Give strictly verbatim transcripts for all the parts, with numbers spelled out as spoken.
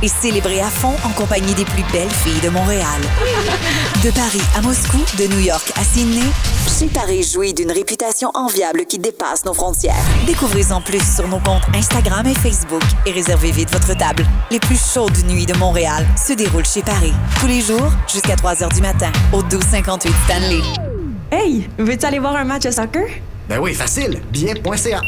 et célébrez à fond en compagnie des plus belles filles de Montréal. De Paris à Moscou, de New York à Sydney, Chez Paris jouit d'une réputation enviable qui dépasse nos frontières. Découvrez-en plus sur nos comptes Instagram et Facebook et réservez vite votre table. Les plus chaudes nuits de Montréal se déroulent chez Paris. Tous les jours, jusqu'à trois heures du matin, au douze cinquante-huit Stanley. Hey, veux-tu aller voir un match de soccer? Ben oui, facile. billet point c a.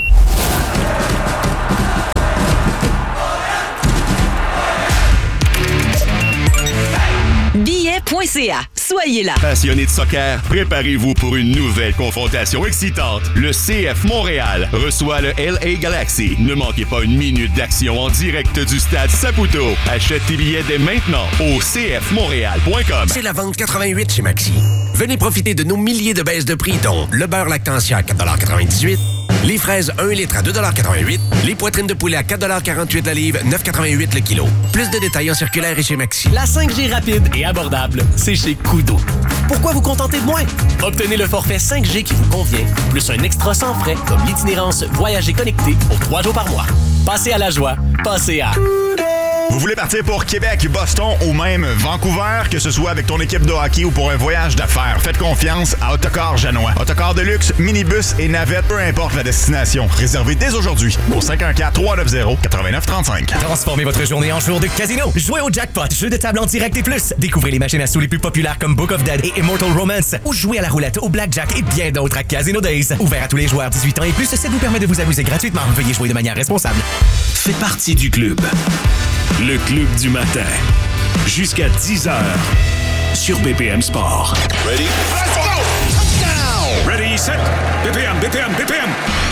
billet point c a. Soyez là. Passionnés de soccer, préparez-vous pour une nouvelle confrontation excitante. Le C F Montréal reçoit le L A Galaxy. Ne manquez pas une minute d'action en direct du stade Saputo. Achète tes billets dès maintenant au c f montréal point com. C'est la vente quatre-vingt-huit chez Maxi. Venez profiter de nos milliers de baisses de prix, dont le beurre Lactantia à quatre dollars quatre-vingt-dix-huit, les fraises un litre à deux dollars quatre-vingt-huit, les poitrines de poulet à quatre dollars quarante-huit la livre, neuf dollars quatre-vingt-huit le kilo. Plus de détails en circulaire et chez Maxi. La cinq G rapide et abordable, c'est chez Koodo. Pourquoi vous contenter de moins? Obtenez le forfait cinq G qui vous convient, plus un extra sans frais comme l'itinérance Voyager connecté pour trois jours par mois. Passez à la joie, passez à... Vous voulez partir pour Québec, Boston ou même Vancouver, que ce soit avec ton équipe de hockey ou pour un voyage d'affaires, faites confiance à Autocar Janois. Autocar de luxe, minibus et navette, peu importe la destination. Réservez dès aujourd'hui au cinq un quatre, trois neuf zéro, neuf neuf trois cinq. Transformez votre journée en jour de casino. Jouez au jackpot, jeu de table en direct et plus. Découvrez les machines à sous les plus populaires comme Book of Dead et Immortal Romance. Ou jouez à la roulette, au blackjack et bien d'autres à Casino Days. Ouvert à tous les joueurs dix-huit ans et plus, ça vous permet de vous amuser gratuitement. Veuillez jouer de manière responsable. Faites partie du club. Le club du matin. Jusqu'à dix heures. Sur B P M Sport. Ready? Let's go! Touchdown! Ready, set. B P M, B P M, B P M.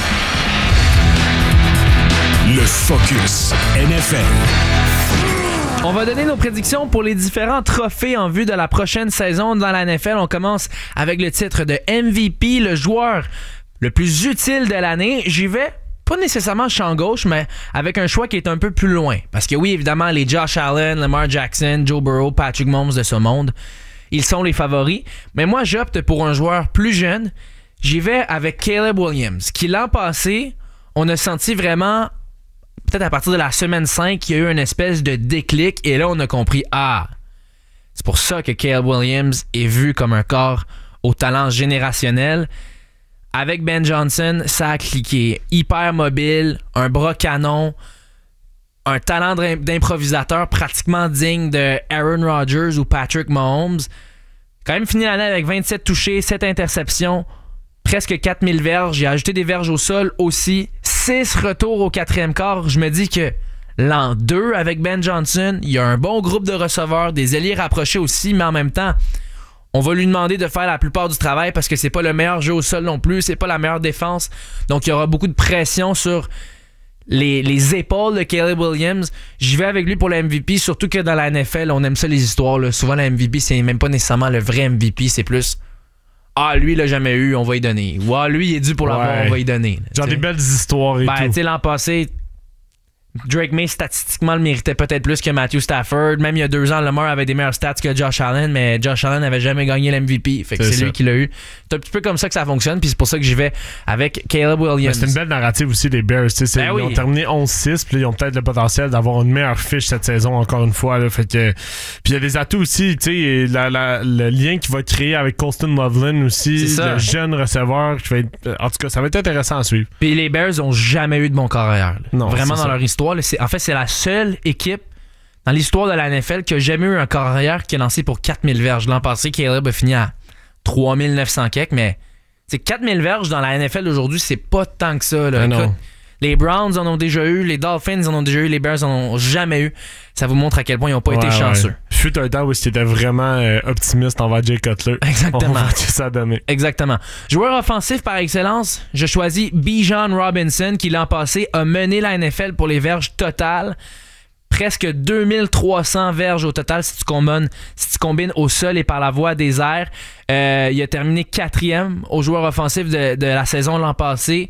Le Focus N F L. On va donner nos prédictions pour les différents trophées en vue de la prochaine saison dans la N F L. On commence avec le titre de M V P, le joueur le plus utile de l'année. J'y vais pas nécessairement champ gauche, mais avec un choix qui est un peu plus loin. Parce que oui, évidemment, les Josh Allen, Lamar Jackson, Joe Burrow, Patrick Mahomes de ce monde, ils sont les favoris. Mais moi, j'opte pour un joueur plus jeune. J'y vais avec Caleb Williams, qui l'an passé, on a senti vraiment, peut-être à partir de la semaine cinq, qu'il y a eu une espèce de déclic. Et là, on a compris, ah, c'est pour ça que Caleb Williams est vu comme un corps au talent générationnel. Avec Ben Johnson, ça a cliqué. Hyper mobile, un bras canon, un talent d'improvisateur pratiquement digne de Aaron Rodgers ou Patrick Mahomes. Quand même fini l'année avec vingt-sept touchés, sept interceptions, presque quatre mille verges. Il a ajouté des verges au sol aussi. six retours au quatrième quart. Je me dis que l'an deux avec Ben Johnson, il y a un bon groupe de receveurs, des ailiers rapprochés aussi, mais en même temps, on va lui demander de faire la plupart du travail parce que c'est pas le meilleur jeu au sol non plus, c'est pas la meilleure défense. Donc il y aura beaucoup de pression sur les, les épaules de Caleb Williams. J'y vais avec lui pour le M V P, surtout que dans la N F L, on aime ça les histoires. Là. Souvent, le M V P, c'est même pas nécessairement le vrai M V P, c'est plus « Ah, lui, il l'a jamais eu, on va y donner. » Ou « Ah, lui, il est dû pour l'avoir, ouais. On va y donner. » Genre des belles histoires et ben, tout. Tu sais, l'an passé, Drake May, statistiquement, le méritait peut-être plus que Matthew Stafford. Même il y a deux ans, Lamar avait des meilleurs stats que Josh Allen, mais Josh Allen n'avait jamais gagné l'M V P. Fait que c'est, c'est lui qui l'a eu. C'est un petit peu comme ça que ça fonctionne, puis c'est pour ça que j'y vais avec Caleb Williams. Mais c'est une belle narrative aussi des Bears. Ben oui. Ils ont terminé onze six, puis ils ont peut-être le potentiel d'avoir une meilleure fiche cette saison, encore une fois. Là, fait que... Puis il y a des atouts aussi, tu sais, la, la, le lien qu'il va créer avec Colston Loveland aussi, le jeune receveur. Qui va être... En tout cas, ça va être intéressant à suivre. Puis les Bears ont jamais eu de bon carrière. Non, vraiment dans ça. Leur histoire. Là, c'est... En fait, c'est la seule équipe dans l'histoire de la N F L qui a jamais eu un carrière qui a lancé pour quatre mille verges. L'an passé, Caleb a fini à trois mille neuf cents quelques, mais quatre mille verges dans la N F L d'aujourd'hui, c'est pas tant que ça. Là. Écoute, les Browns en ont déjà eu, les Dolphins en ont déjà eu, les Bears en ont jamais eu. Ça vous montre à quel point ils n'ont pas ouais, été chanceux. Ouais. Fut un temps où c'était vraiment euh, optimiste envers Jay Cutler. Exactement. On va ça donner. Exactement. Joueur offensif par excellence, je choisis Bijan Robinson qui l'an passé a mené la N F L pour les verges totales. Presque deux mille trois cents verges au total si tu combines, si tu combines au sol et par la voie des airs. Euh, il a terminé quatrième au joueur offensif de, de la saison l'an passé.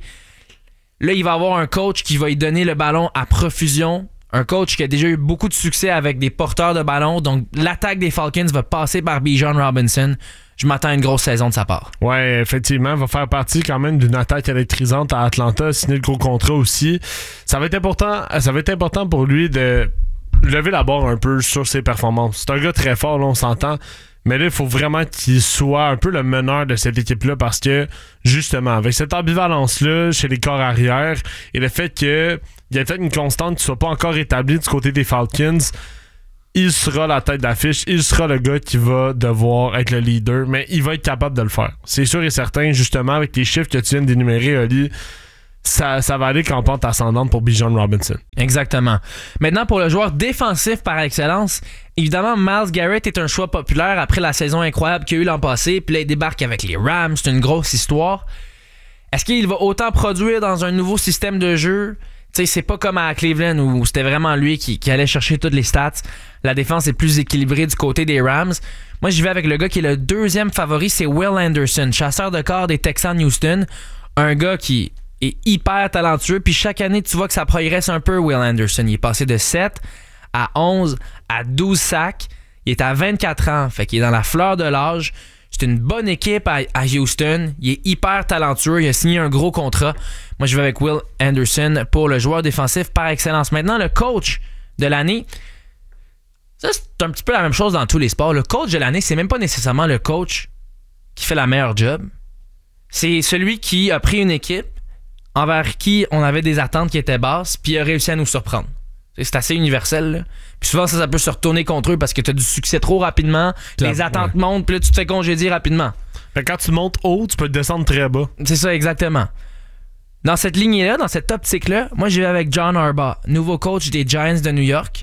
Là, il va avoir un coach qui va lui donner le ballon à profusion. Un coach qui a déjà eu beaucoup de succès avec des porteurs de ballon. Donc, l'attaque des Falcons va passer par Bijan Robinson. Je m'attends à une grosse saison de sa part. Ouais, effectivement, il va faire partie quand même d'une attaque électrisante à Atlanta, signer le gros contrat aussi. Ça va être important, ça va être important pour lui de lever la barre un peu sur ses performances. C'est un gars très fort, là, on s'entend. Mais là, il faut vraiment qu'il soit un peu le meneur de cette équipe-là parce que, justement, avec cette ambivalence-là chez les corps arrière et le fait qu'il y a peut-être une constante qui ne soit pas encore établie du côté des Falcons, il sera la tête d'affiche, il sera le gars qui va devoir être le leader, mais il va être capable de le faire. C'est sûr et certain, justement, avec les chiffres que tu viens d'énumérer, Oli, ça, ça va aller qu'en pente ascendante pour Bijan Robinson. Exactement. Maintenant, pour le joueur défensif par excellence, évidemment, Myles Garrett est un choix populaire après la saison incroyable qu'il y a eu l'an passé, puis là, il débarque avec les Rams, c'est une grosse histoire. Est-ce qu'il va autant produire dans un nouveau système de jeu? Tu sais, c'est pas comme à Cleveland où c'était vraiment lui qui, qui allait chercher toutes les stats. La défense est plus équilibrée du côté des Rams. Moi, j'y vais avec le gars qui est le deuxième favori, c'est Will Anderson, chasseur de corps des Texans Houston. Un gars qui est hyper talentueux, puis chaque année, tu vois que ça progresse un peu, Will Anderson. Il est passé de sept à onze à douze sacs. Il est à vingt-quatre ans, fait qu'il est dans la fleur de l'âge. C'est une bonne équipe à, à Houston. Il est hyper talentueux. Il a signé un gros contrat. Moi, je vais avec Will Anderson pour le joueur défensif par excellence. Maintenant, le coach de l'année. Ça, c'est un petit peu la même chose dans tous les sports. Le coach de l'année, c'est même pas nécessairement le coach qui fait la meilleure job. C'est celui qui a pris une équipe envers qui on avait des attentes qui étaient basses puis a réussi à nous surprendre. C'est assez universel, là. Puis souvent, ça, ça peut se retourner contre eux parce que tu as du succès trop rapidement, les ouais. attentes montent, puis là, tu te fais congédier rapidement. Fait quand tu montes haut, tu peux te descendre très bas. C'est ça, exactement. Dans cette lignée-là, dans cette optique-là, moi, j'y vais avec John Harbaugh, nouveau coach des Giants de New York.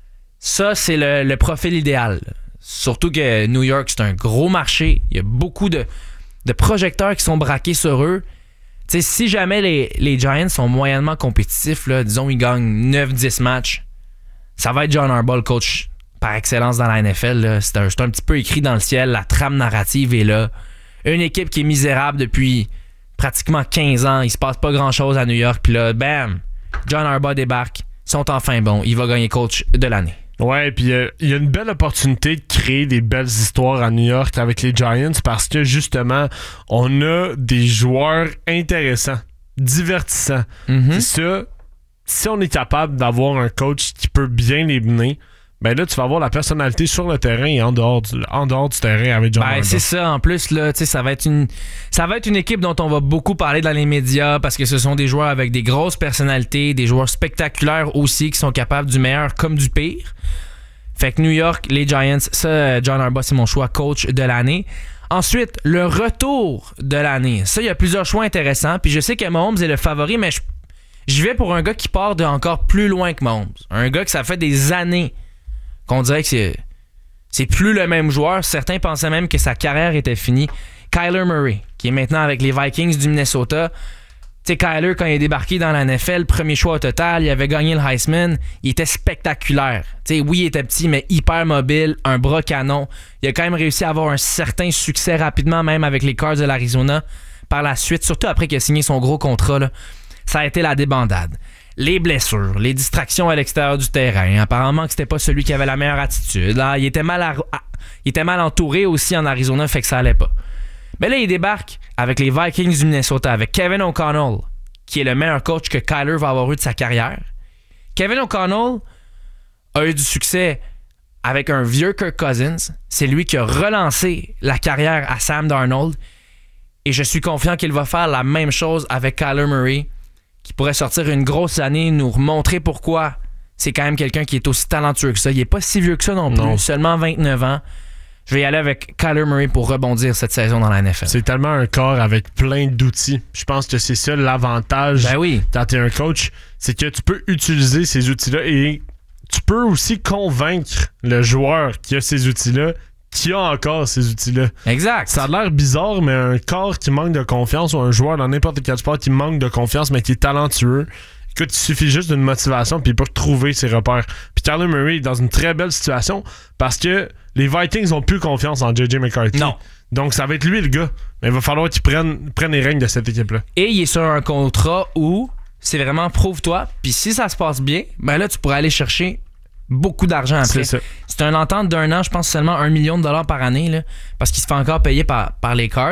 Ça, c'est le, le profil idéal. Surtout que New York, c'est un gros marché. Il y a beaucoup de, de projecteurs qui sont braqués sur eux. T'sais, si jamais les, les Giants sont moyennement compétitifs, là, disons ils gagnent neuf dix matchs, ça va être John Harbaugh, le coach par excellence dans la N F L. Là. C'est, un, c'est un petit peu écrit dans le ciel, la trame narrative est là. Une équipe qui est misérable depuis pratiquement quinze ans, il se passe pas grand-chose à New York, puis là, bam, John Harbaugh débarque, ils sont enfin bons, il va gagner coach de l'année. Ouais, puis il euh, y a une belle opportunité de créer des belles histoires à New York avec les Giants parce que justement, on a des joueurs intéressants, divertissants. Mm-hmm. C'est ça, si on est capable d'avoir un coach qui peut bien les mener, ben là, tu vas avoir la personnalité sur le terrain et en dehors du, en dehors du terrain avec John Harbaugh. Ben, c'est ça. En plus, là, ça va être une ça va être une équipe dont on va beaucoup parler dans les médias parce que ce sont des joueurs avec des grosses personnalités, des joueurs spectaculaires aussi qui sont capables du meilleur comme du pire. Fait que New York, les Giants, ça, John Harbaugh, c'est mon choix coach de l'année. Ensuite, le retour de l'année. Ça, il y a plusieurs choix intéressants. Puis je sais que Mahomes est le favori, mais je, j'y vais pour un gars qui part de encore plus loin que Mahomes. Un gars que ça fait des années qu'on dirait que c'est, c'est plus le même joueur. Certains pensaient même que sa carrière était finie. Kyler Murray, qui est maintenant avec les Vikings du Minnesota. Tu sais, Kyler, quand il est débarqué dans la N F L, premier choix au total, il avait gagné le Heisman, il était spectaculaire. Tu sais, oui, il était petit, mais hyper mobile, un bras canon. Il a quand même réussi à avoir un certain succès rapidement, même avec les Cards de l'Arizona. Par la suite, surtout après qu'il a signé son gros contrat, là, ça a été la débandade. Les blessures, les distractions à l'extérieur du terrain. Apparemment que c'était pas celui qui avait la meilleure attitude. Là, il était mal, à... il était mal entouré aussi en Arizona, fait que ça allait pas. Mais là, il débarque avec les Vikings du Minnesota, avec Kevin O'Connell, qui est le meilleur coach que Kyler va avoir eu de sa carrière. Kevin O'Connell a eu du succès avec un vieux Kirk Cousins. C'est lui qui a relancé la carrière à Sam Darnold. Et je suis confiant qu'il va faire la même chose avec Kyler Murray, qui pourrait sortir une grosse année, nous remontrer pourquoi c'est quand même quelqu'un qui est aussi talentueux que ça. Il n'est pas si vieux que ça non plus, non. Seulement vingt-neuf ans. Je vais y aller avec Kyler Murray pour rebondir cette saison dans la N F L. C'est tellement un corps avec plein d'outils. Je pense que c'est ça l'avantage ben oui. quand tu es un coach, c'est que tu peux utiliser ces outils-là et tu peux aussi convaincre le joueur qui a ces outils-là qui a encore ces outils-là. Exact. Ça a l'air bizarre, mais un corps qui manque de confiance ou un joueur dans n'importe quel sport qui manque de confiance mais qui est talentueux, écoute, il suffit juste d'une motivation puis il peut trouver ses repères. Puis Kyler Murray est dans une très belle situation parce que les Vikings ont plus confiance en J J McCarthy. Non. Donc ça va être lui le gars. Mais il va falloir qu'il prenne, prenne les règnes de cette équipe-là. Et il est sur un contrat où c'est vraiment prouve-toi. Puis si ça se passe bien, ben là tu pourrais aller chercher beaucoup d'argent après. C'est ça. C'est une entente d'un an, je pense seulement un million de dollars par année, là, parce qu'il se fait encore payer par, par les Cards.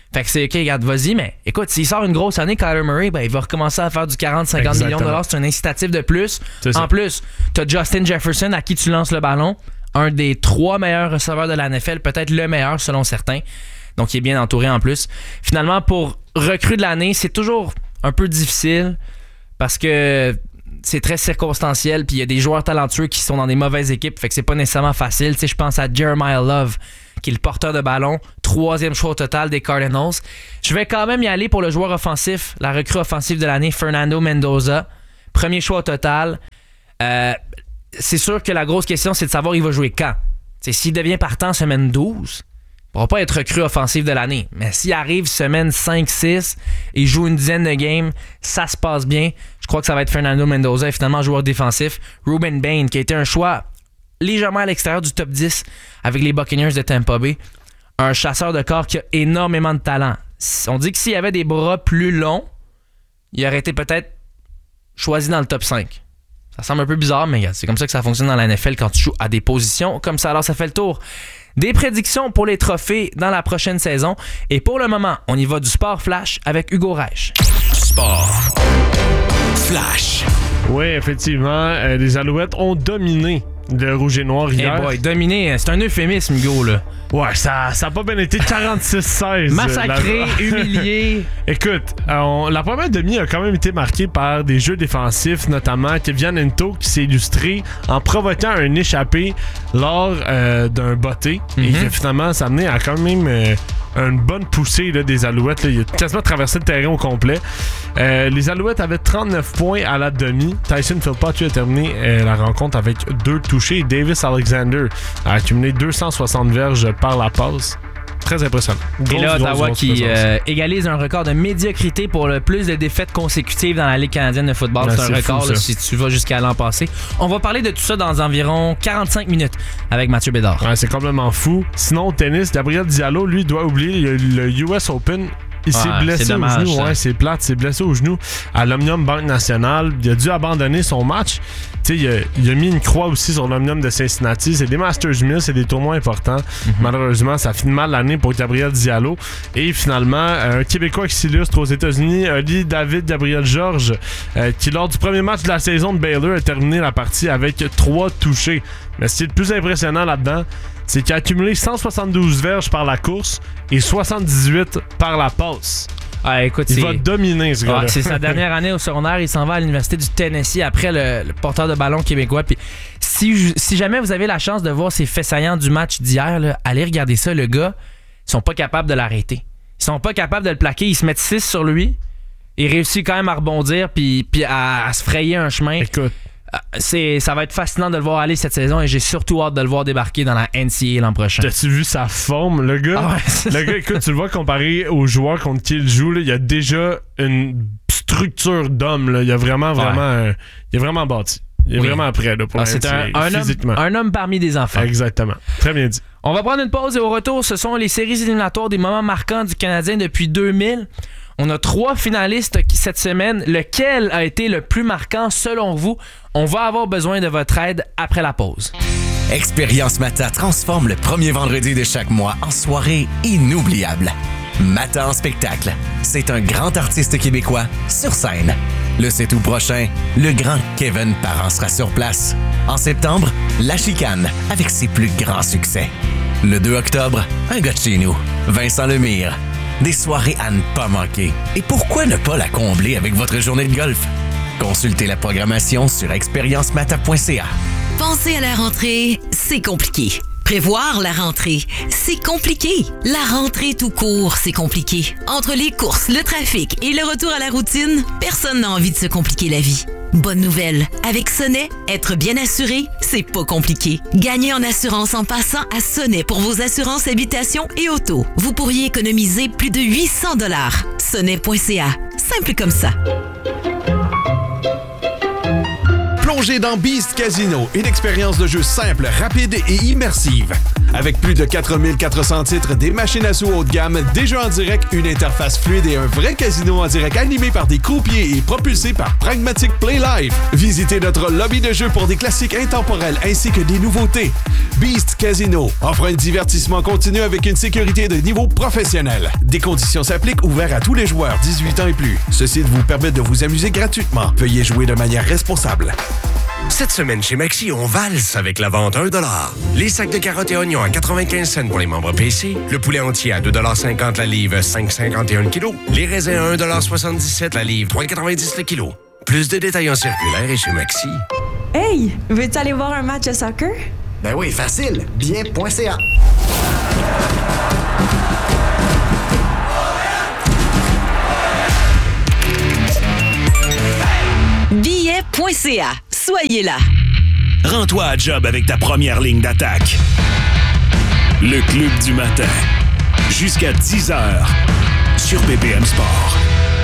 Fait que c'est OK, regarde, vas-y, mais écoute, s'il sort une grosse année, Kyler Murray, ben, il va recommencer à faire du quarante à cinquante millions de dollars. C'est un incitatif de plus. En plus, t'as Justin Jefferson à qui tu lances le ballon, un des trois meilleurs receveurs de la N F L, peut-être le meilleur selon certains. Donc, il est bien entouré en plus. Finalement, pour recrue de l'année, c'est toujours un peu difficile parce que c'est très circonstanciel, puis il y a des joueurs talentueux qui sont dans des mauvaises équipes, fait que c'est pas nécessairement facile. Tu sais, je pense à Jeremiah Love, qui est le porteur de ballon, troisième choix au total des Cardinals. Je vais quand même y aller pour le joueur offensif, la recrue offensive de l'année, Fernando Mendoza. Premier choix au total. Euh, c'est sûr que la grosse question, c'est de savoir il va jouer quand. T'sais, s'il devient partant semaine douze, il ne pourra pas être recrue offensive de l'année. Mais s'il arrive semaine cinq six, il joue une dizaine de games, ça se passe bien. Je crois que ça va être Fernando Mendoza et finalement joueur défensif. Ruben Bain, qui a été un choix légèrement à l'extérieur du top dix avec les Buccaneers de Tampa Bay. Un chasseur de corps qui a énormément de talent. On dit que s'il avait des bras plus longs, il aurait été peut-être choisi dans le top cinq. Ça semble un peu bizarre, mais c'est comme ça que ça fonctionne dans la N F L quand tu joues à des positions comme ça. Alors ça fait le tour des prédictions pour les trophées dans la prochaine saison. Et pour le moment, on y va du sport flash avec Hugo Reich. Sport flash. Oui, effectivement, euh, les Alouettes ont dominé le Rouge et Noir hier. Hey boy, dominé, c'est un euphémisme, Hugo, là. Ouais, ça n'a pas bien été quarante-six seize. Massacré, la... humilié. Écoute, on, la première demi a quand même été marquée par des jeux défensifs, notamment Kevin Ento qui s'est illustré en provoquant un échappé lors euh, d'un botté. Mm-hmm. Et qui finalement s'est amené à quand même euh, une bonne poussée là, des Alouettes. Là. Il a quasiment traversé le terrain au complet. Euh, les Alouettes avaient trente-neuf points à la demi. Tyson Philpott a terminé euh, la rencontre avec deux touchés. Davis Alexander a accumulé deux cent soixante verges par la passe. Très impressionnant. Et là, Ottawa qui euh, égalise un record de médiocrité pour le plus de défaites consécutives dans la Ligue canadienne de football. Ben, c'est un c'est record fou, là, si tu vas jusqu'à l'an passé. On va parler de tout ça dans environ quarante-cinq minutes avec Mathieu Bédard. Ouais, c'est complètement fou. Sinon, au tennis, Gabriel Diallo, lui, doit oublier le, le U S Open. Il s'est ouais, blessé au genou, ouais, c'est plate, c'est blessé au genou à l'Omnium Banque Nationale. Il a dû abandonner son match. Tu sais, il, il a mis une croix aussi sur l'Omnium de Cincinnati. C'est des Masters mille, c'est des tournois importants. Mm-hmm. Malheureusement, ça finit mal l'année pour Gabriel Diallo. Et finalement, un Québécois qui s'illustre aux États-Unis, Oli David Gabriel Georges, euh, qui lors du premier match de la saison de Baylor a terminé la partie avec trois touchés. Mais ce qui est le plus impressionnant là-dedans, c'est qu'il a accumulé cent soixante-douze verges par la course et soixante-dix-huit par la passe. Ah, écoute, il c'est... va dominer ce gars-là. Ah, c'est sa dernière année au secondaire. Il s'en va à l'Université du Tennessee après le, le porteur de ballon québécois. Puis si, si jamais vous avez la chance de voir ces faits saillants du match d'hier, là, allez regarder ça. Le gars, ils sont pas capables de l'arrêter. Ils sont pas capables de le plaquer. Ils se mettent six sur lui. Il réussit quand même à rebondir puis, puis à, à se frayer un chemin. Écoute. C'est, ça va être fascinant de le voir aller cette saison et j'ai surtout hâte de le voir débarquer dans la N C A A l'an prochain. T'as-tu vu sa forme, le gars? Ah ouais, le gars, écoute, tu le vois comparé aux joueurs contre qui il joue, là, il y a déjà une structure d'homme. Là. Il y a vraiment, vraiment, ouais. euh, il est vraiment bâti. Il est oui. vraiment prêt là, pour ah, c'est un, un, homme, un homme parmi des enfants. Exactement. Très bien dit. On va prendre une pause et au retour, ce sont les séries éliminatoires des moments marquants du Canadien depuis deux mille. On a trois finalistes qui, cette semaine. Lequel a été le plus marquant selon vous? On va avoir besoin de votre aide après la pause. Expérience Mata transforme le premier vendredi de chaque mois en soirée inoubliable. Mata en spectacle. C'est un grand artiste québécois sur scène. Le sept août prochain, le grand Kevin Parent sera sur place. En septembre, La Chicane avec ses plus grands succès. Le deux octobre, un gars de chez nous, Vincent Lemire. Des soirées à ne pas manquer. Et pourquoi ne pas la combler avec votre journée de golf? Consultez la programmation sur expérience mata point c a. Penser à la rentrée, c'est compliqué. Prévoir la rentrée, c'est compliqué. La rentrée tout court, c'est compliqué. Entre les courses, le trafic et le retour à la routine, personne n'a envie de se compliquer la vie. Bonne nouvelle, avec Sonnet, être bien assuré, c'est pas compliqué. Gagnez en assurance en passant à Sonnet pour vos assurances habitation et auto. Vous pourriez économiser plus de huit cents dollars. sonnet point c a. Simple comme ça. Plongez dans Beast Casino, une expérience de jeu simple, rapide et immersive. Avec plus de quatre mille quatre cents titres, des machines à sous haut de gamme, des jeux en direct, une interface fluide et un vrai casino en direct animé par des croupiers et propulsé par Pragmatic Play Live. Visitez notre lobby de jeu pour des classiques intemporels ainsi que des nouveautés. Beast Casino offre un divertissement continu avec une sécurité de niveau professionnel. Des conditions s'appliquent, ouvert à tous les joueurs dix-huit ans et plus. Ce site vous permet de vous amuser gratuitement. Veuillez jouer de manière responsable. Cette semaine chez Maxi, on valse avec la vente un dollar. Les sacs de carottes et oignons à quatre-vingt-quinze cents pour les membres P C. Le poulet entier à deux cinquante la livre, cinq cinquante et un le kilo. Les raisins à un soixante-dix-sept la livre, trois quatre-vingt-dix le kilo. Plus de détails en circulaire et chez Maxi. Hey, veux-tu aller voir un match de soccer? Ben oui, facile. bien point c a. billet point c a. Soyez là. Rends-toi à job avec ta première ligne d'attaque. Le Club du matin. Jusqu'à dix heures sur B P M Sport.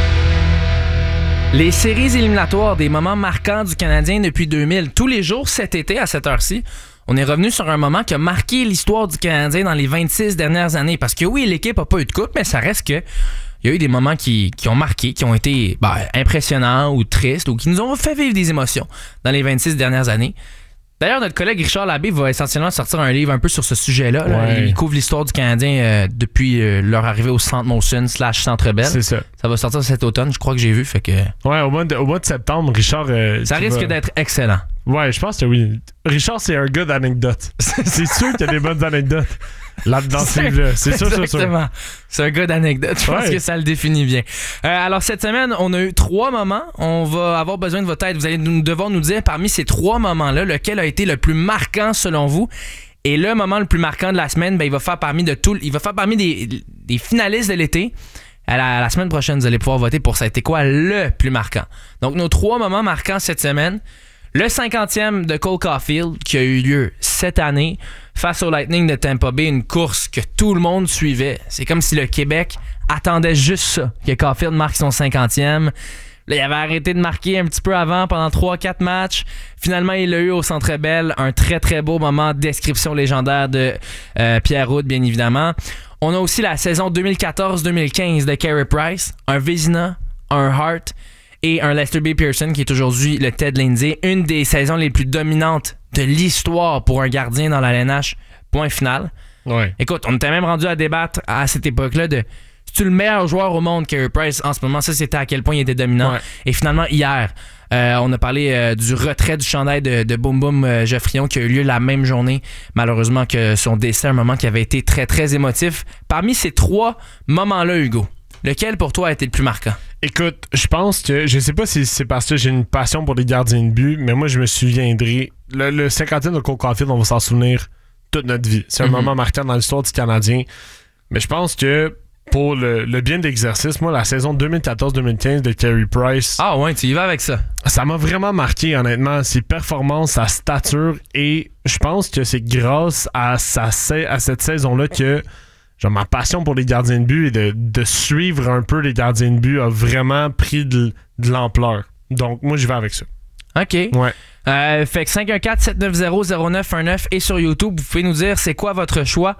Les séries éliminatoires, des moments marquants du Canadien depuis deux mille. Tous les jours cet été, à cette heure-ci, on est revenu sur un moment qui a marqué l'histoire du Canadien dans les vingt-six dernières années. Parce que oui, l'équipe n'a pas eu de coupe, mais ça reste que il y a eu des moments qui, qui ont marqué, qui ont été ben, impressionnants ou tristes ou qui nous ont fait vivre des émotions dans les vingt-six dernières années. D'ailleurs, notre collègue Richard Labbé va essentiellement sortir un livre un peu sur ce sujet-là. Là. Ouais. Il couvre l'histoire du Canadien euh, depuis euh, leur arrivée au Centre Molson slash Centre Bell. C'est ça. Ça va sortir cet automne, je crois que j'ai vu. Fait que... Ouais, au mois de, au mois de septembre, Richard... Euh, ça risque va... d'être excellent. Ouais, je pense que oui. Richard, c'est un gars d'anecdotes. C'est sûr qu'il y a des bonnes anecdotes là-dedans ce livre-là. C'est sûr, c'est sûr. Exactement. C'est un gars d'anecdotes. Je pense ouais. que ça le définit bien. Euh, alors, cette semaine, on a eu trois moments. On va avoir besoin de votre aide. Vous allez nous, devoir nous dire, parmi ces trois moments-là, lequel a été le plus marquant selon vous. Et le moment le plus marquant de la semaine, ben, il va faire parmi de tout, il va faire parmi des, des finalistes de l'été. À la, à la semaine prochaine, vous allez pouvoir voter pour ça a été quoi le plus marquant. Donc, nos trois moments marquants cette semaine. Le cinquantième de Cole Caulfield qui a eu lieu cette année face au Lightning de Tampa Bay, une course que tout le monde suivait. C'est comme si le Québec attendait juste ça, que Caulfield marque son cinquantième. Là, il avait arrêté de marquer un petit peu avant pendant trois quatre matchs. Finalement, il l'a eu au Centre Bell. Un très très beau moment de description légendaire de euh, Pierre Houde, bien évidemment. On a aussi la saison deux mille quatorze deux mille quinze de Carey Price, un Vézina, un Hart et un Lester B. Pearson qui est aujourd'hui le Ted Lindsay. Une des saisons les plus dominantes de l'histoire pour un gardien dans la L N H. Point final. Ouais. Écoute, on était même rendu à débattre à cette époque-là de c'est-tu le meilleur joueur au monde, Carey Price, en ce moment? Ça, c'était à quel point il était dominant. Ouais. Et finalement, hier, euh, on a parlé euh, du retrait du chandail de, de Boum Boum euh, Geoffrion qui a eu lieu la même journée, malheureusement, que son décès, un moment qui avait été très, très émotif. Parmi ces trois moments-là, Hugo, lequel pour toi a été le plus marquant? Écoute, je pense que, je sais pas si c'est parce que j'ai une passion pour les gardiens de but, mais moi, je me souviendrai. Le, le cinquantième de Cole Caulfield, on va s'en souvenir toute notre vie. C'est un mm-hmm. moment marquant dans l'histoire du Canadien. Mais je pense que pour le, le bien de l'exercice, moi, la saison deux mille quatorze deux mille quinze de Carey Price... Ah ouais, tu y vas avec ça. Ça m'a vraiment marqué, honnêtement. Ses performances, sa stature. Et je pense que c'est grâce à, sa, à cette saison-là que genre, ma passion pour les gardiens de but et de, de suivre un peu les gardiens de but a vraiment pris de, de l'ampleur. Donc, moi, j'y vais avec ça. OK. Ouais. Euh, fait que cinq un quatre sept neuf zéro zéro neuf un neuf et sur YouTube, vous pouvez nous dire c'est quoi votre choix.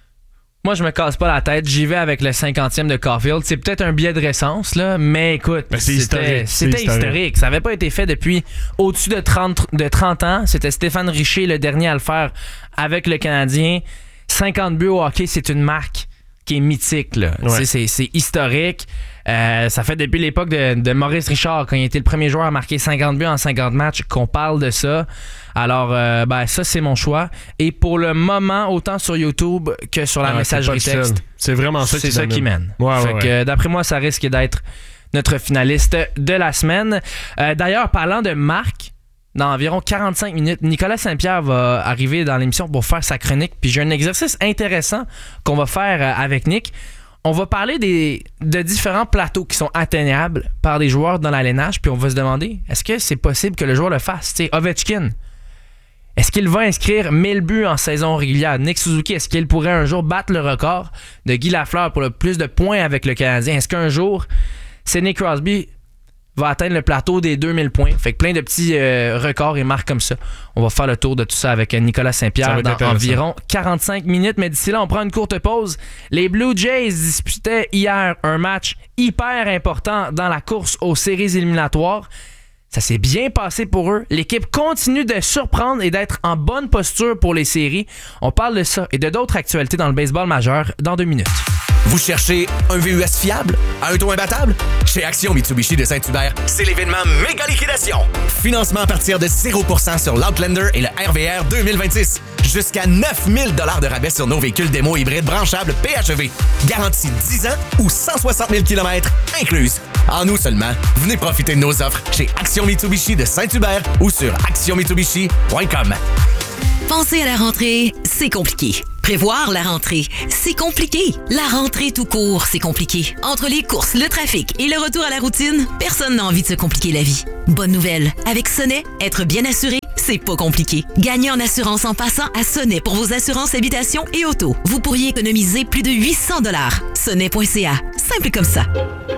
Moi, je me casse pas la tête. J'y vais avec le cinquantième de Caulfield. C'est peut-être un billet de récence, là, mais écoute, mais c'est c'était, historique. c'était c'est historique. historique. Ça n'avait pas été fait depuis au-dessus de trente, de trente ans. C'était Stéphane Richer, le dernier à le faire avec le Canadien. cinquante buts au hockey, c'est une marque qui est mythique. Là. Ouais. C'est, c'est historique. Euh, ça fait depuis l'époque de, de Maurice Richard, quand il était le premier joueur à marquer cinquante buts en cinquante matchs, qu'on parle de ça. Alors, euh, ben, ça, c'est mon choix. Et pour le moment, autant sur YouTube que sur la ah, messagerie c'est texte, c'est vraiment ça, c'est qui, ça qui mène. Ouais, fait ouais, que, ouais. d'après moi, ça risque d'être notre finaliste de la semaine. Euh, d'ailleurs, parlant de marque, dans environ quarante-cinq minutes, Nicolas Saint-Pierre va arriver dans l'émission pour faire sa chronique. Puis j'ai un exercice intéressant qu'on va faire avec Nick. On va parler des, de différents plateaux qui sont atteignables par des joueurs dans la L N H, puis on va se demander, est-ce que c'est possible que le joueur le fasse? T'sais, Ovechkin, est-ce qu'il va inscrire mille buts en saison régulière? Nick Suzuki, est-ce qu'il pourrait un jour battre le record de Guy Lafleur pour le plus de points avec le Canadien? Est-ce qu'un jour, Sidney Crosby va atteindre le plateau des deux mille points. Fait que plein de petits euh, records et marques comme ça. On va faire le tour de tout ça avec Nicolas Saint-Pierre dans environ quarante-cinq minutes. Mais d'ici là, on prend une courte pause. Les Blue Jays disputaient hier un match hyper important dans la course aux séries éliminatoires. Ça s'est bien passé pour eux. L'équipe continue de surprendre et d'être en bonne posture pour les séries. On parle de ça et de d'autres actualités dans le baseball majeur dans deux minutes. Vous cherchez un V U S fiable à un taux imbattable? Chez Action Mitsubishi de Saint-Hubert, c'est l'événement méga liquidation. Financement à partir de zéro pour cent sur l'Outlander et le R V R deux mille vingt-six. Jusqu'à neuf mille dollars de rabais sur nos véhicules démo hybrides branchables P H E V. Garantie dix ans ou cent soixante mille kilomètres incluses. En nous seulement, venez profiter de nos offres chez Action Mitsubishi de Saint-Hubert ou sur action mitsubishi point com. Penser à la rentrée, c'est compliqué. Prévoir la rentrée, c'est compliqué. La rentrée tout court, c'est compliqué. Entre les courses, le trafic et le retour à la routine, personne n'a envie de se compliquer la vie. Bonne nouvelle, avec Sonnet, être bien assuré, c'est pas compliqué. Gagnez en assurance en passant à Sonnet pour vos assurances habitation et auto. Vous pourriez économiser plus de huit cents dollars. Sonnet point C A, simple comme ça.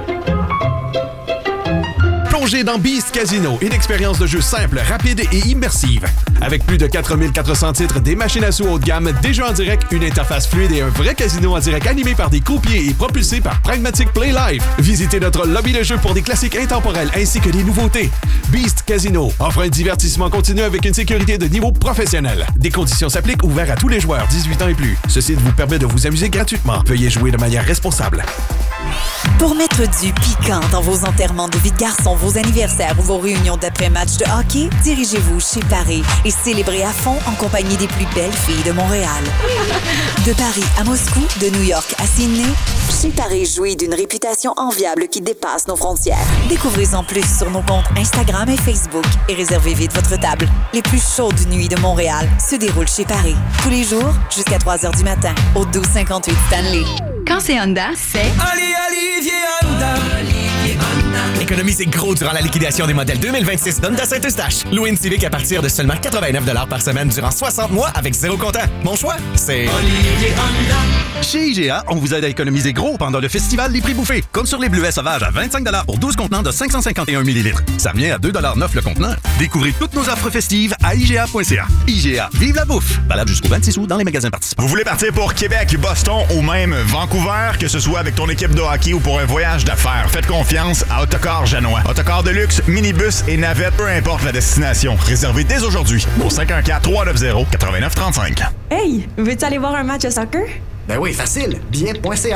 Plongez dans Beast Casino, une expérience de jeu simple, rapide et immersive. Avec plus de quatre mille quatre cents titres, des machines à sous haut de gamme, des jeux en direct, une interface fluide et un vrai casino en direct animé par des croupiers et propulsé par Pragmatic Play Live. Visitez notre lobby de jeu pour des classiques intemporels ainsi que des nouveautés. Beast Casino offre un divertissement continu avec une sécurité de niveau professionnel. Des conditions s'appliquent, ouvert à tous les joueurs dix-huit ans et plus. Ce site vous permet de vous amuser gratuitement. Veuillez jouer de manière responsable. Pour mettre du piquant dans vos enterrements de vie de garçon, vos anniversaires ou vos réunions d'après-match de hockey, dirigez-vous chez Paris et célébrez à fond en compagnie des plus belles filles de Montréal. De Paris à Moscou, de New York à Sydney, chez Paris jouit d'une réputation enviable qui dépasse nos frontières. Découvrez-en plus sur nos comptes Instagram et Facebook et réservez vite votre table. Les plus chaudes nuits de Montréal se déroulent chez Paris. Tous les jours, jusqu'à trois heures du matin, au douze cinquante-huit Stanley. Quand c'est Honda, c'est... Allez, Olivier Honda! Olivier Honda! Économisez gros durant la liquidation des modèles deux mille vingt-six d'Honda Saint-Eustache. Louez une Civic à partir de seulement quatre-vingt-neuf dollars par semaine durant soixante mois avec zéro comptant. Mon choix, c'est... Olivier Honda! Chez I G A, on vous aide à économiser gros pendant le festival des prix bouffés. Comme sur les bleuets sauvages à vingt-cinq dollars pour douze contenants de cinq cent cinquante et un millilitres. Ça revient à deux dollars neuf le contenant. Découvrez toutes nos offres festives à I G A point C A. I G A, vive la bouffe! Valable jusqu'au vingt-six août dans les magasins participants. Vous voulez partir pour Québec, Boston ou même Vancouver, que ce soit avec ton équipe de hockey ou pour un voyage d'affaires, faites confiance à Autocar Janois. Autocar de luxe, minibus et navette, peu importe la destination. Réservez dès aujourd'hui au cinq un quatre, trois neuf zéro, neuf neuf trois cinq. Hey, veux-tu aller voir un match de soccer? Ben oui, facile. Billet point C A.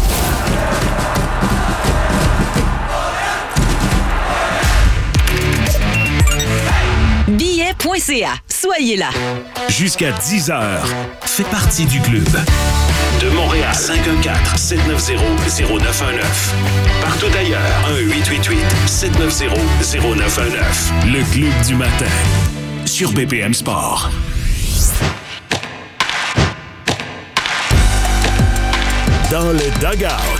billet point C A. Soyez là. Jusqu'à dix heures. Fais partie du club. De Montréal, cinq un quatre, sept neuf zéro, zéro neuf un neuf. Partout ailleurs, un huit huit huit, sept neuf zéro, zéro neuf un neuf. Le club du matin. Sur B P M Sport. Dans le dugout.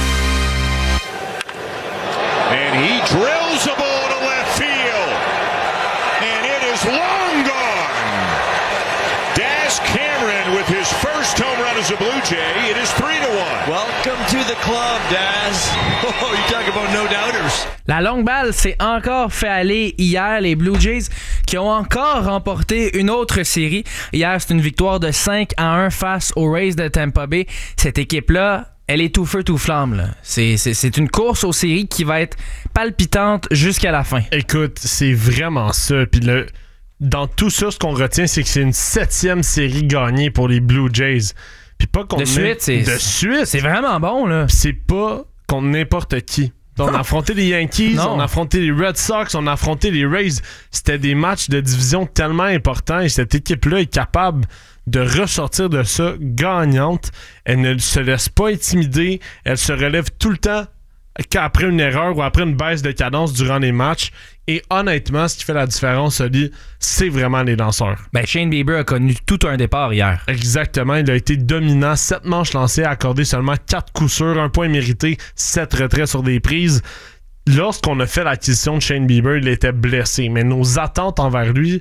And he drills the ball to left field. And it is long gone. Daz Cameron with his first home run as a Blue Jay. It is three to one. Welcome to the club, Daz. Oh, you talk about no doubters. La longue balle s'est encore fait aller hier, les Blue Jays qui ont encore remporté une autre série. Hier, c'est une victoire de cinq à un face aux Rays de Tampa Bay. Cette équipe-là, elle est tout feu, tout flamme. Là. C'est, c'est, c'est une course aux séries qui va être palpitante jusqu'à la fin. Écoute, c'est vraiment ça. Puis le, dans tout ça, ce qu'on retient, c'est que c'est une septième série gagnée pour les Blue Jays. Puis pas qu'on de suite, c'est, de suite. C'est vraiment bon, là. Puis c'est pas contre n'importe qui. On a affronté les Yankees, non. on a affronté les Red Sox, on a affronté les Rays. C'était des matchs de division tellement importants et cette équipe-là est capable de ressortir de ça gagnante. Elle ne se laisse pas intimider. Elle se relève tout le temps qu'après une erreur ou après une baisse de cadence durant les matchs. Et honnêtement, ce qui fait la différence, Oli, c'est vraiment les lanceurs. Ben, Shane Bieber a connu tout un départ hier. Exactement, il a été dominant. Sept manches lancées, a accordé seulement quatre coups sûrs, un point mérité, sept retraits sur des prises. Lorsqu'on a fait l'acquisition de Shane Bieber, il était blessé. Mais nos attentes envers lui,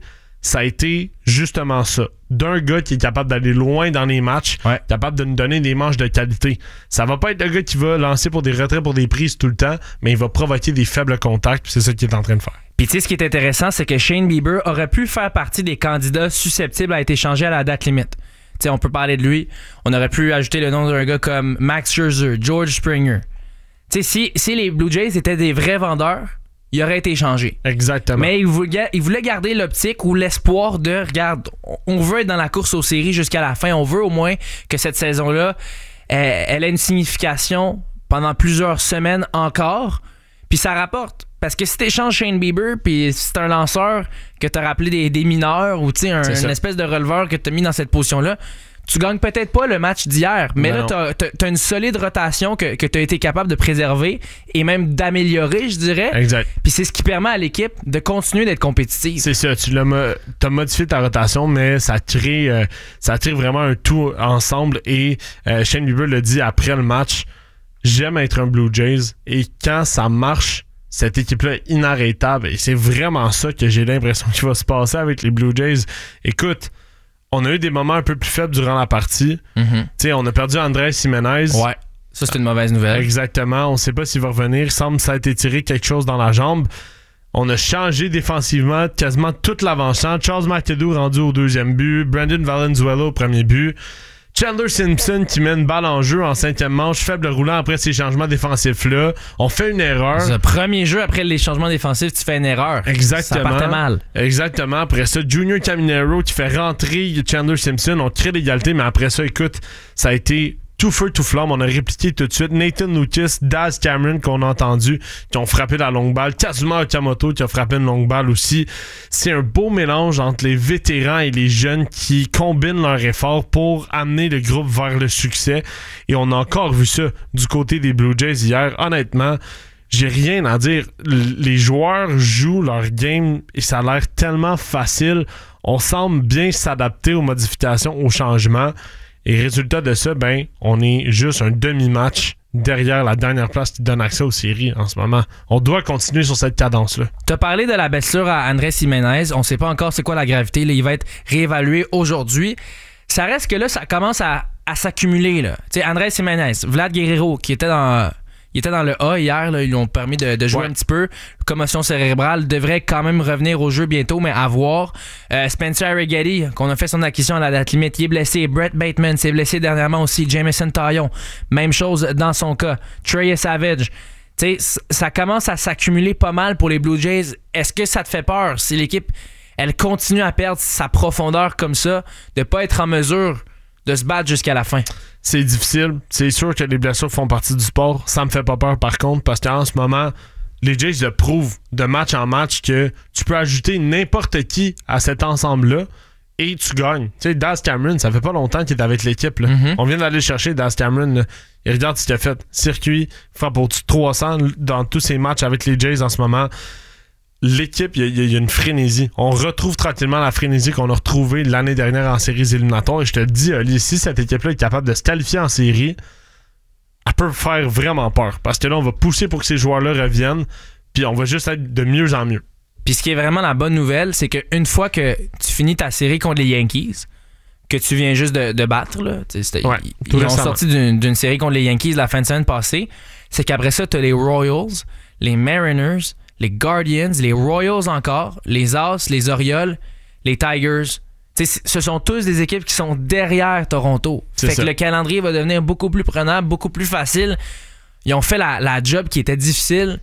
ça a été justement ça. D'un gars qui est capable d'aller loin dans les matchs, ouais. capable de nous donner des manches de qualité. Ça va pas être le gars qui va lancer pour des retraits, pour des prises tout le temps, mais il va provoquer des faibles contacts, puis c'est ça qu'il est en train de faire. Puis tu sais, ce qui est intéressant, c'est que Shane Bieber aurait pu faire partie des candidats susceptibles à être échangés à la date limite. Tu sais, on peut parler de lui. On aurait pu ajouter le nom d'un gars comme Max Scherzer, George Springer. Tu sais, si, si les Blue Jays étaient des vrais vendeurs, il aurait été échangé. Exactement. Mais il voulait, il voulait garder l'optique ou l'espoir de, regarde, on veut être dans la course aux séries jusqu'à la fin. On veut au moins que cette saison-là, elle, elle ait une signification pendant plusieurs semaines encore. Puis ça rapporte. Parce que si tu échanges Shane Bieber, puis c'est un lanceur que tu as rappelé des, des mineurs ou un, une espèce de releveur que tu as mis dans cette position-là, tu gagnes peut-être pas le match d'hier, mais non. là, tu as une solide rotation que, que tu as été capable de préserver et même d'améliorer, je dirais. Exact. Puis c'est ce qui permet à l'équipe de continuer d'être compétitive. C'est ça, tu l'as t'as modifié ta rotation, mais ça crée, euh, ça crée vraiment un tout ensemble. Et euh, Shane Bieber l'a dit après le match, j'aime être un Blue Jays et quand ça marche, cette équipe-là est inarrêtable. Et c'est vraiment ça que j'ai l'impression qu'il va se passer avec les Blue Jays. Écoute, on a eu des moments un peu plus faibles durant la partie. Mm-hmm. Tu sais, on a perdu Andrés Jiménez. Ouais, ça c'est une mauvaise nouvelle. Exactement, on ne sait pas s'il va revenir. Il semble que ça a été tiré quelque chose dans la jambe. On a changé défensivement quasiment toute l'avant-champ. Charles McAdoo rendu au deuxième but. Brandon Valenzuela au premier but. Chandler Simpson qui met une balle en jeu en cinquième manche, faible roulant après ces changements défensifs-là. On fait une erreur. Le premier jeu après les changements défensifs, tu fais une erreur. Exactement. Ça partait mal. Exactement. Après ça, Junior Caminero qui fait rentrer Chandler Simpson. On crée l'égalité, mais après ça, écoute, ça a été tout feu, tout flamme. On a répliqué tout de suite. Nathan Lucas, Daz Cameron qu'on a entendu, qui ont frappé la longue balle. Kazuma Okamoto qui a frappé une longue balle aussi. C'est un beau mélange entre les vétérans et les jeunes qui combinent leurs efforts pour amener le groupe vers le succès. Et on a encore vu ça du côté des Blue Jays hier. Honnêtement, j'ai rien à dire. Les joueurs jouent leur game et ça a l'air tellement facile. On semble bien s'adapter aux modifications, aux changements. Et résultat de ça, ben, on est juste un demi-match derrière la dernière place qui donne accès aux séries en ce moment. On doit continuer sur cette cadence-là. Tu as parlé de la blessure à Andrés Jiménez. On ne sait pas encore c'est quoi la gravité. Là, il va être réévalué aujourd'hui. Ça reste que là, ça commence à, à s'accumuler. Tu sais, Andrés Jiménez, Vlad Guerrero, qui était dans... Il était dans le A hier, là, ils lui ont permis de, de jouer ouais. un petit peu. Commotion cérébrale, devrait quand même revenir au jeu bientôt, mais à voir. Euh, Spencer Arrighetti, qu'on a fait son acquisition à la date limite, il est blessé. Brett Bateman s'est blessé dernièrement aussi. Jameson Taillon, même chose dans son cas. Trey Savage. Tu sais, ça commence à s'accumuler pas mal pour les Blue Jays. Est-ce que ça te fait peur si l'équipe, elle continue à perdre sa profondeur comme ça, de pas être en mesure de se battre jusqu'à la fin? C'est difficile. C'est sûr que les blessures font partie du sport. Ça me fait pas peur par contre, parce qu'en ce moment, les Jays le prouvent de match en match que tu peux ajouter n'importe qui à cet ensemble-là et tu gagnes. Tu sais, Daz Cameron, ça fait pas longtemps qu'il est avec l'équipe. Là. Mm-hmm. On vient d'aller chercher Daz Cameron. Là. Et regarde ce qu'il a fait. Circuit, frappe au-dessus de trois cents dans tous ses matchs avec les Jays en ce moment. L'équipe, il y, y, y a une frénésie. On retrouve tranquillement la frénésie qu'on a retrouvée l'année dernière en séries éliminatoires. Et je te le dis, Ali, si cette équipe-là est capable de se qualifier en série, elle peut faire vraiment peur. Parce que là, on va pousser pour que ces joueurs-là reviennent, puis on va juste être de mieux en mieux. Puis ce qui est vraiment la bonne nouvelle, c'est qu'une fois que tu finis ta série contre les Yankees, que tu viens juste de, de battre, là, ouais, ils, ils ont sorti d'une, d'une série contre les Yankees la fin de semaine passée, c'est qu'après ça, tu as les Royals, les Mariners, les Guardians, les Royals encore, les As, les Orioles, les Tigers. T'sais, ce sont tous des équipes qui sont derrière Toronto. C'est fait ça. Que le calendrier va devenir beaucoup plus prenable, beaucoup plus facile. Ils ont fait la, la job qui était difficile.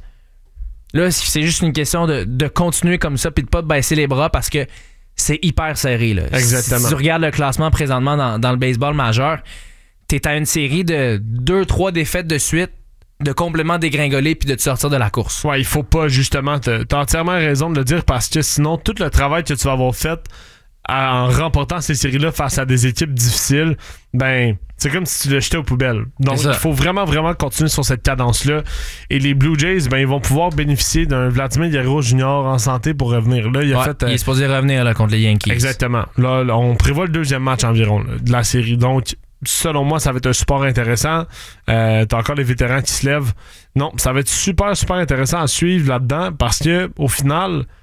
Là, c'est juste une question de, de continuer comme ça puis de pas baisser les bras parce que c'est hyper serré. Là. Exactement. Si tu regardes le classement présentement dans, dans le baseball majeur, t'es à une série de deux trois défaites de suite de complètement dégringoler puis de te sortir de la course. Ouais, il faut pas justement... T'as, t'as entièrement raison de le dire parce que sinon, tout le travail que tu vas avoir fait en remportant ces séries-là face à des équipes difficiles, ben, c'est comme si tu l'as jeté aux poubelles. Donc, il faut vraiment, vraiment continuer sur cette cadence-là. Et les Blue Jays, ben, ils vont pouvoir bénéficier d'un Vladimir Guerrero junior en santé pour revenir. Là, il, a ouais, fait, euh, il est supposé revenir là, contre les Yankees. Exactement. Là, là, on prévoit le deuxième match environ là, de la série. Donc, selon moi, ça va être un support intéressant. Euh, t'as encore les vétérans qui se lèvent. Non, ça va être super, super intéressant à suivre là-dedans parce que au final,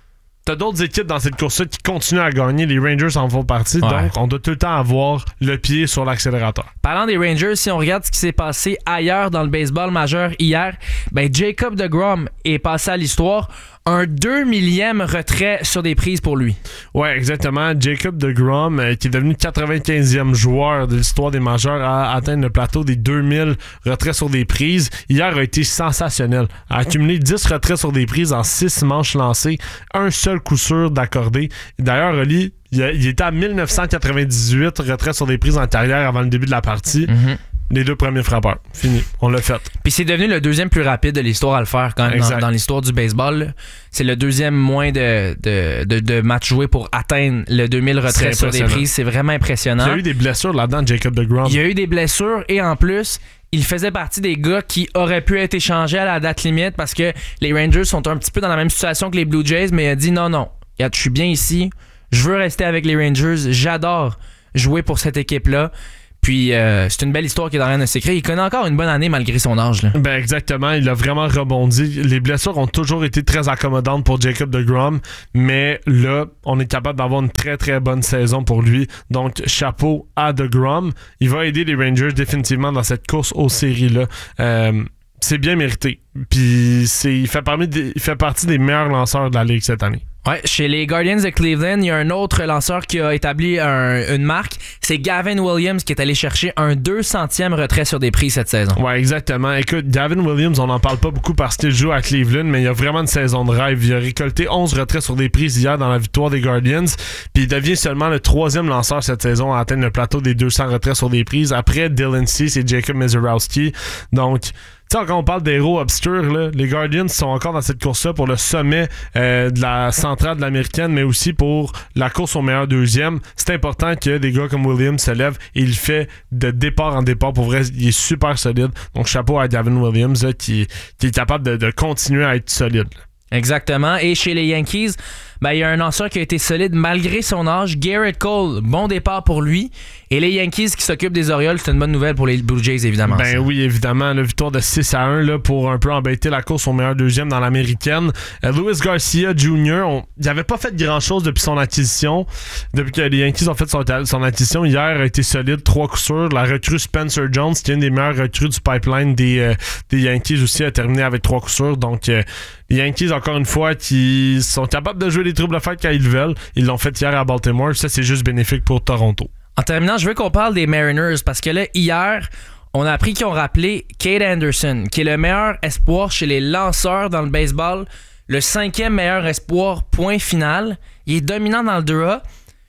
t'as d'autres équipes dans cette course-là qui continuent à gagner. Les Rangers en font partie, ouais. donc on doit tout le temps avoir le pied sur l'accélérateur. Parlant des Rangers, si on regarde ce qui s'est passé ailleurs dans le baseball majeur hier, ben Jacob deGrom est passé à l'histoire. Un deux millième retrait sur des prises pour lui. Ouais, exactement. Jacob deGrom, euh, qui est devenu quatre-vingt-quinzième joueur de l'histoire des majeurs à atteindre le plateau des deux mille retraits sur des prises. Hier a été sensationnel. A accumulé dix retraits sur des prises en six manches lancées. Un seul coup sûr d'accordé. D'ailleurs, Oli, il, a, il était à mille neuf cent quatre-vingt-dix-huit retraits sur des prises en carrière avant le début de la partie. Mm-hmm. Les deux premiers frappeurs. Fini. On l'a fait. Puis c'est devenu le deuxième plus rapide de l'histoire à le faire quand même dans, dans l'histoire du baseball. Là. C'est le deuxième moins de, de, de, de matchs joués pour atteindre le deux mille retraits sur des prises. C'est vraiment impressionnant. Il y a eu des blessures là-dedans, Jacob deGrom. Il y a eu des blessures et en plus, il faisait partie des gars qui auraient pu être échangés à la date limite parce que les Rangers sont un petit peu dans la même situation que les Blue Jays, mais il a dit non, non, regarde, je suis bien ici, je veux rester avec les Rangers, j'adore jouer pour cette équipe-là. Puis euh, c'est une belle histoire qui est en train de s'écrire. Il connaît encore une bonne année malgré son âge. Là. Ben exactement, il a vraiment rebondi. Les blessures ont toujours été très accommodantes pour Jacob deGrom, mais là, on est capable d'avoir une très très bonne saison pour lui. Donc chapeau à deGrom. Il va aider les Rangers définitivement dans cette course aux séries-là. Euh, c'est bien mérité. Puis c'est, il, fait parmi des, il fait partie des meilleurs lanceurs de la Ligue cette année. Ouais, chez les Guardians de Cleveland, il y a un autre lanceur qui a établi un, une marque. C'est Gavin Williams qui est allé chercher un deux centième retrait sur des prises cette saison. Ouais, exactement. Écoute, Gavin Williams, on n'en parle pas beaucoup parce qu'il joue à Cleveland, mais il a vraiment une saison de rêve. Il a récolté onze retraits sur des prises hier dans la victoire des Guardians, puis il devient seulement le troisième lanceur cette saison à atteindre le plateau des deux cents retraits sur des prises. Après Dylan Cease et Jacob Misiorowski. Donc, tu sais, quand on parle d'héros obscurs, là, les Guardians sont encore dans cette course-là pour le sommet euh, de la centrale de l'américaine, mais aussi pour la course au meilleur deuxième. C'est important que des gars comme Williams se lèvent et il fait de départ en départ. Pour vrai, il est super solide. Donc, chapeau à Gavin Williams là, qui, qui est capable de, de continuer à être solide. Là. Exactement. Et chez les Yankees, ben, il y a un lanceur qui a été solide malgré son âge, Garrett Cole. Bon départ pour lui. Et les Yankees qui s'occupent des Orioles, c'est une bonne nouvelle pour les Blue Jays, évidemment. Ben ça. Oui, évidemment. La victoire de six à un là, pour un peu embêter la course au meilleur deuxième dans l'américaine. Euh, Luis Garcia junior, on, il n'avait pas fait grand-chose depuis son acquisition. Depuis que les Yankees ont fait son, son acquisition, hier a été solide, trois coups sûrs. La recrue Spencer Jones, qui est une des meilleures recrues du pipeline des, euh, des Yankees aussi, a terminé avec trois coups sûrs. Donc, euh, les Yankees, encore une fois, qui sont capables de jouer les troubles fêtes quand ils veulent. Ils l'ont fait hier à Baltimore. Ça, c'est juste bénéfique pour Toronto. En terminant, je veux qu'on parle des Mariners parce que là, hier, on a appris qu'ils ont rappelé Cade Anderson, qui est le meilleur espoir chez les lanceurs dans le baseball, le cinquième meilleur espoir, point final. Il est dominant dans le deux A.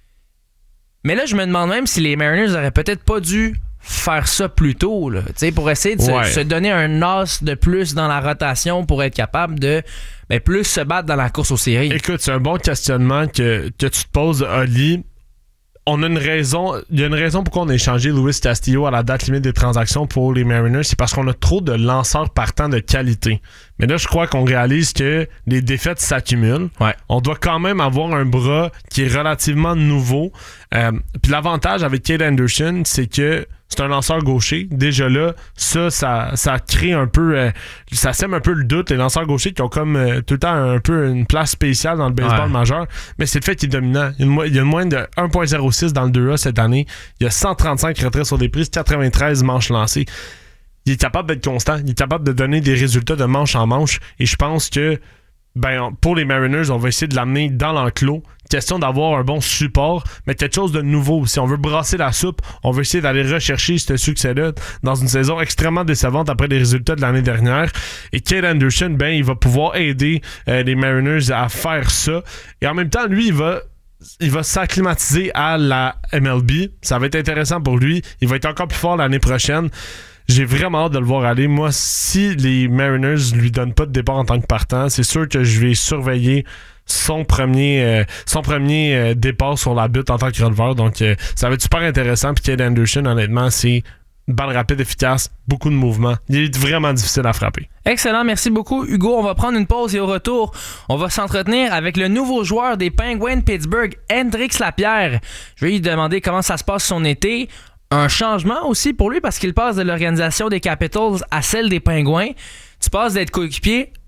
Mais là, je me demande même si les Mariners auraient peut-être pas dû faire ça plus tôt, là, pour essayer de ouais. se, se donner un as de plus dans la rotation pour être capable de ben, plus se battre dans la course aux séries. Écoute, c'est un bon questionnement que, que tu te poses, Oli. On a une raison, il y a une raison pourquoi on a échangé Luis Castillo à la date limite des transactions pour les Mariners, c'est parce qu'on a trop de lanceurs partants de qualité. Mais là, je crois qu'on réalise que les défaites s'accumulent. Ouais. On doit quand même avoir un bras qui est relativement nouveau. Euh, puis l'avantage avec Cade Anderson, c'est que c'est un lanceur gaucher. Déjà là, ça, ça, ça crée un peu... Euh, ça sème un peu le doute. Les lanceurs gauchers qui ont comme euh, tout le temps un peu une place spéciale dans le baseball ouais. majeur. Mais c'est le fait qu'il est dominant. Il y a une, mo- il y a une moyenne de un virgule zéro six dans le deux A cette année. Il y a cent trente-cinq retraits sur des prises, quatre-vingt-treize manches lancées. Il est capable d'être constant. Il est capable de donner des résultats de manche en manche. Et je pense que ben, pour les Mariners, on va essayer de l'amener dans l'enclos. Question d'avoir un bon support, mais quelque chose de nouveau. Si on veut brasser la soupe, on veut essayer d'aller rechercher ce succès-là dans une saison extrêmement décevante après les résultats de l'année dernière. Et Cade Anderson, ben, il va pouvoir aider euh, les Mariners à faire ça. Et en même temps, lui, il va... il va s'acclimatiser à la M L B. Ça va être intéressant pour lui. Il va être encore plus fort l'année prochaine. J'ai vraiment hâte de le voir aller. Moi, si les Mariners lui donnent pas de départ en tant que partant, c'est sûr que je vais surveiller son premier euh, son premier euh, départ sur la butte en tant que releveur. Donc, euh, ça va être super intéressant. Puis Cade Anderson, honnêtement, c'est une balle rapide, efficace, beaucoup de mouvements. Il est vraiment difficile à frapper. Excellent, merci beaucoup Hugo. On va prendre une pause et au retour, on va s'entretenir avec le nouveau joueur des Penguins de Pittsburgh, Hendrix Lapierre. Je vais lui demander comment ça se passe son été. Un changement aussi pour lui parce qu'il passe de l'organisation des Capitals à celle des Penguins. Tu passes d'être coéquipier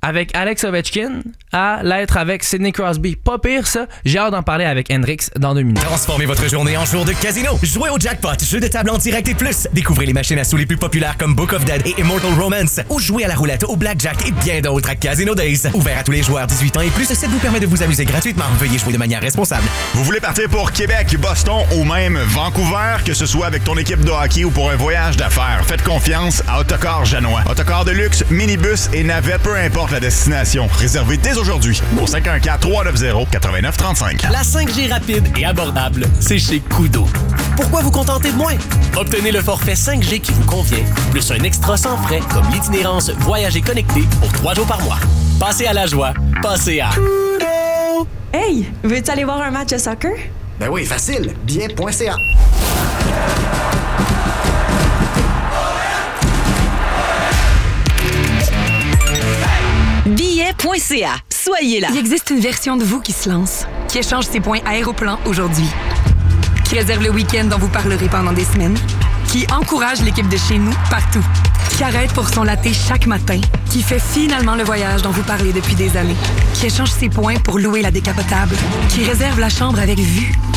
avec Alex Ovechkin à l'être avec Sidney Crosby. Pas pire, ça. J'ai hâte d'en parler avec Hendrix dans deux minutes. Transformez votre journée en jour de casino. Jouez au jackpot, jeu de table en direct et plus. Découvrez les machines à sous les plus populaires comme Book of Dead et Immortal Romance. Ou jouez à la roulette, au blackjack et bien d'autres à Casino Days. Ouvert à tous les joueurs dix-huit ans et plus, ça vous permet de vous amuser gratuitement. Veuillez jouer de manière responsable. Vous voulez partir pour Québec, Boston ou même Vancouver, que ce soit avec ton équipe de hockey ou pour un voyage d'affaires, faites confiance à Autocar Janois. Autocar de luxe, minibus et navette, peu importe la destination. Réservez dès aujourd'hui au cinq un quatre, trois neuf zéro, neuf neuf trois cinq. La cinq G rapide et abordable, c'est chez Kudo. Pourquoi vous contenter de moins? Obtenez le forfait cinq G qui vous convient, plus un extra sans frais comme l'itinérance Voyager connecté pour trois jours par mois. Passez à la joie, passez à Kudo! Hey, veux-tu aller voir un match de soccer? Ben oui, facile. Bien.ca. Billet.ca. Soyez là. Il existe une version de vous qui se lance, qui échange ses points Aéroplan aujourd'hui, qui réserve le week-end dont vous parlerez pendant des semaines, qui encourage l'équipe de chez nous partout, qui arrête pour son latte chaque matin, qui fait finalement le voyage dont vous parlez depuis des années, qui échange ses points pour louer la décapotable, qui réserve la chambre avec vue